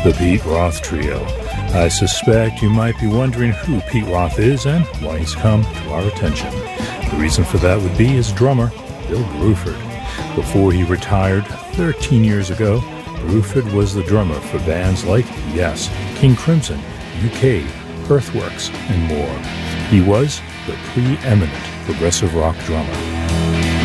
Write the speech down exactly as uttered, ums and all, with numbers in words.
The Pete Roth Trio. I suspect you might be wondering who Pete Roth is and why he's come to our attention. The reason for that would be his drummer, Bill Bruford. Before he retired thirteen years ago, Bruford was the drummer for bands like Yes, King Crimson, U K, Earthworks, and more. He was the preeminent progressive rock drummer.